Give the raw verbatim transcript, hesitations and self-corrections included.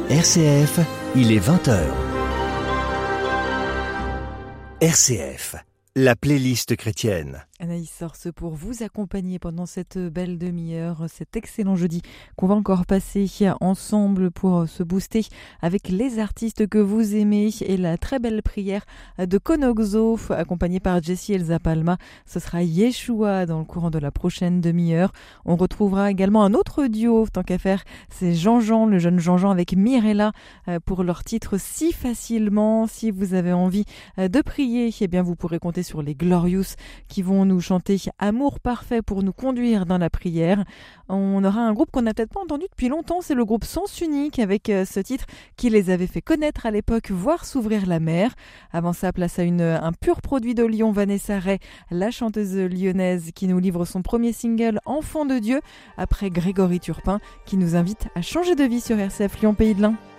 R C F, il est vingt heures. R C F, la playlist chrétienne. Anaïs Sorce pour vous accompagner pendant cette belle demi-heure, cet excellent jeudi qu'on va encore passer ensemble pour se booster avec les artistes que vous aimez et la très belle prière de Konoxo accompagnée par Jessie Elsa Palma. Ce sera Yeshua dans le courant de la prochaine demi-heure. On retrouvera également un autre duo, tant qu'à faire, c'est Jean-Jean, le jeune Jean-Jean avec Mirella pour leur titre Si facilement. Si vous avez envie de prier, eh bien vous pourrez compter sur les Glorious qui vont nous chanter Amour parfait pour nous conduire dans la prière. On aura un groupe qu'on n'a peut-être pas entendu depuis longtemps, c'est le groupe Sens Unique avec ce titre qui les avait fait connaître à l'époque, Voir s'ouvrir la mer. Avant ça, place à une, un pur produit de Lyon, Vanessa Ray, la chanteuse lyonnaise qui nous livre son premier single Enfant de Dieu, après Grégory Turpin qui nous invite à changer de vie sur R C F Lyon Pays de l'Ain.